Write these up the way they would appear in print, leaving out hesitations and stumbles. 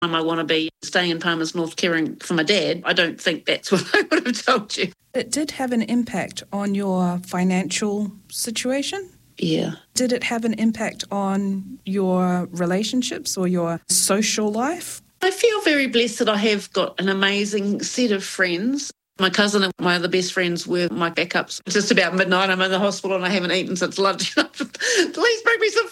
I want to be staying in Palmer's North caring for my dad, I don't think that's what I would have told you. It did have an impact on your financial situation? Yeah. Did it have an impact on your relationships or your social life? I feel very blessed that I have got an amazing set of friends. My cousin and my other best friends were my backups. Just about midnight, I'm in the hospital and I haven't eaten since lunch. Please bring me some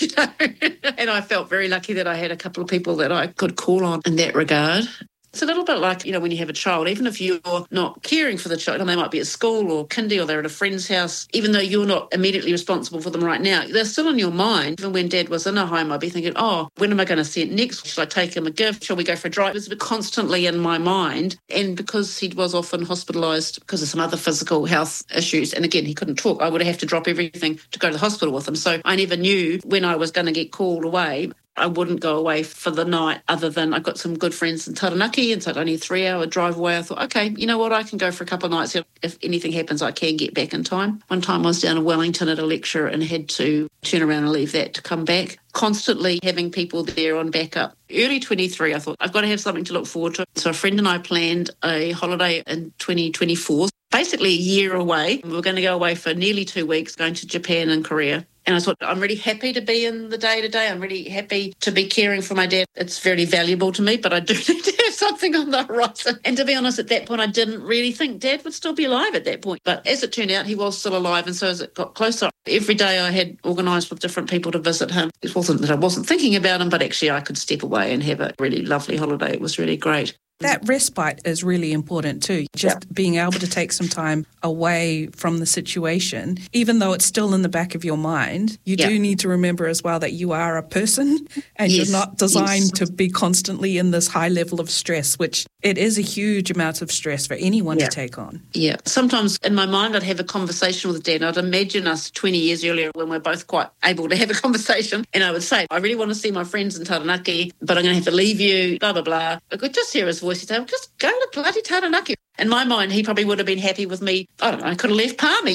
food, And I felt very lucky that I had a couple of people that I could call on in that regard. It's a little bit like, when you have a child, even if you're not caring for the child, and they might be at school or kindy or they're at a friend's house, even though you're not immediately responsible for them right now, they're still in your mind. Even when Dad was in a home, I'd be thinking, when am I going to see it next? Should I take him a gift? Shall we go for a drive? It was constantly in my mind. And because he was often hospitalised because of some other physical health issues, and again, he couldn't talk, I would have to drop everything to go to the hospital with him. So I never knew when I was going to get called away. I wouldn't go away for the night other than I've got some good friends in Taranaki, and so it's only a 3-hour drive away. I thought, okay, you know what, I can go for a couple of nights. If anything happens, I can get back in time. One time I was down in Wellington at a lecture and had to turn around and leave that to come back. Constantly having people there on backup. Early 23, I thought, I've got to have something to look forward to. So a friend and I planned a holiday in 2024, basically a year away. We were going to go away for nearly 2 weeks, going to Japan and Korea. And I thought, I'm really happy to be in the day-to-day. I'm really happy to be caring for my dad. It's very valuable to me, but I do need to have something on the horizon. And to be honest, at that point, I didn't really think Dad would still be alive at that point. But as it turned out, he was still alive. And so as it got closer, every day I had organised with different people to visit him. It wasn't that I wasn't thinking about him, but actually I could step away and have a really lovely holiday. It was really great. That respite is really important too. Just being able to take some time away from the situation, even though it's still in the back of your mind, you do need to remember as well that you are a person and you're not designed to be constantly in this high level of stress, which it is a huge amount of stress for anyone to take on. Yeah. Sometimes in my mind I'd have a conversation with Dad. I'd imagine us 20 years earlier when we're both quite able to have a conversation, and I would say, I really want to see my friends in Taranaki, but I'm going to have to leave you, blah, blah, blah. I could just hear his voice. He'd say, just go to bloody Taranaki. In my mind, he probably would have been happy with me. I don't know, I could have left Palmy,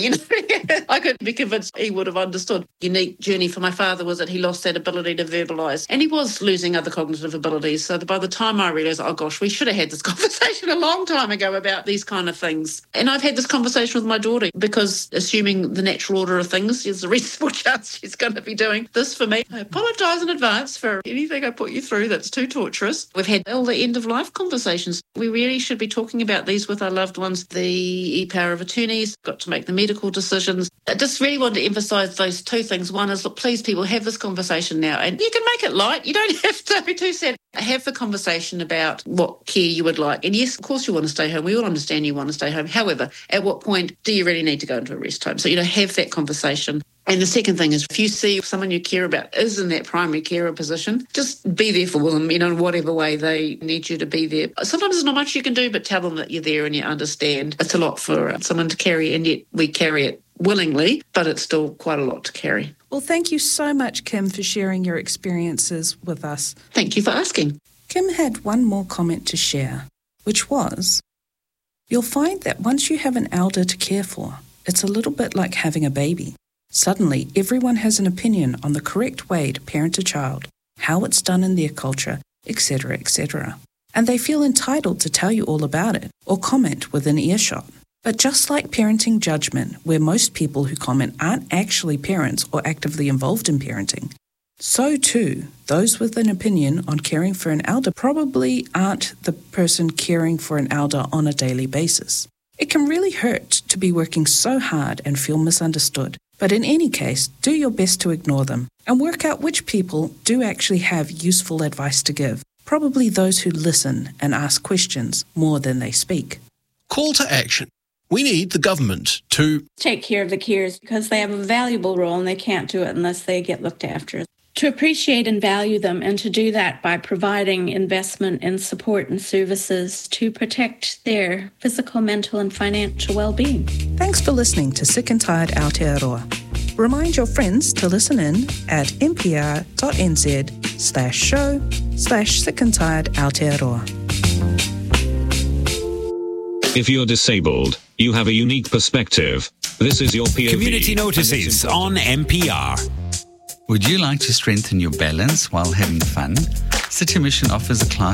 I could be convinced he would have understood. Unique journey for my father was that he lost that ability to verbalise, and he was losing other cognitive abilities. So by the time I realised, oh gosh, we should have had this conversation a long time ago about these kind of things. And I've had this conversation with my daughter because, assuming the natural order of things, there's a reasonable chance she's going to be doing this for me. I apologise in advance for anything I put you through that's too torturous. We've had all the end-of-life conversations. We really should be talking about these with our loved ones, the e-power of attorneys, got to make the medical decisions. I just really want to emphasise those two things. One is, look, please, people, have this conversation now. And you can make it light. You don't have to be too sad. Have the conversation about what care you would like. And yes, of course you want to stay home. We all understand you want to stay home. However, at what point do you really need to go into a rest home? So, have that conversation. And the second thing is, if you see someone you care about is in that primary carer position, just be there for them, in whatever way they need you to be there. Sometimes there's not much you can do, but tell them that you're there and you understand. It's a lot for someone to carry, and yet we carry it willingly, but it's still quite a lot to carry. Well, thank you so much, Kim, for sharing your experiences with us. Thank you for asking. Kim had one more comment to share, which was, you'll find that once you have an elder to care for, it's a little bit like having a baby. Suddenly, everyone has an opinion on the correct way to parent a child, how it's done in their culture, etc., etc. And they feel entitled to tell you all about it or comment within earshot. But just like parenting judgment, where most people who comment aren't actually parents or actively involved in parenting, so too, those with an opinion on caring for an elder probably aren't the person caring for an elder on a daily basis. It can really hurt to be working so hard and feel misunderstood. But in any case, do your best to ignore them and work out which people do actually have useful advice to give. Probably those who listen and ask questions more than they speak. Call to action. We need the government to take care of the carers because they have a valuable role and they can't do it unless they get looked after. To appreciate and value them, and to do that by providing investment in support and services to protect their physical, mental and financial well-being. Thanks for listening to Sick and Tired Aotearoa. Remind your friends to listen in at npr.nz/show/Sick and Tired Aotearoa. If you're disabled, you have a unique perspective. This is your POV. Community notices on NPR. Would you like to strengthen your balance while having fun? City Mission offers a class